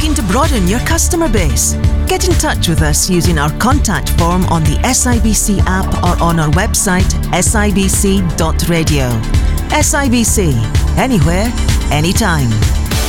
looking to broaden your customer base? Get in touch with us using our contact form on the SIBC app or on our website sibc.radio. SIBC, anywhere, anytime.